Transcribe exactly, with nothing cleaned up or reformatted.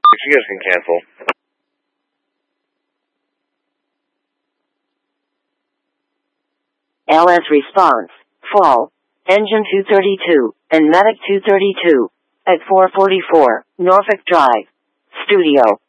You guys can cancel. L S response. Fall. Engine two thirty-two and Medic two thirty-two at four forty-four Norfolk Drive. Studio.